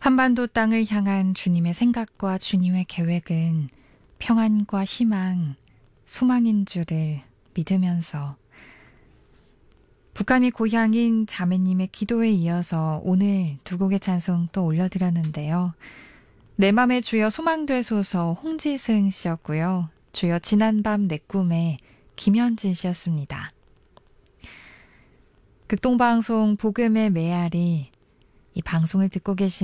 한반도 땅을 향한 주님의 생각과 주님의 계획은 평안과 희망, 소망인 줄을 믿으면서 북한이 고향인 자매님의 기도에 이어서 오늘 두 곡의 찬송 또 올려드렸는데요. 내 맘에 주여 소망되소서 홍지승 씨였고요. 주여 지난밤 내 꿈에 김현진 씨였습니다. 극동방송 복음의 메아리, 이 방송을 듣고 계신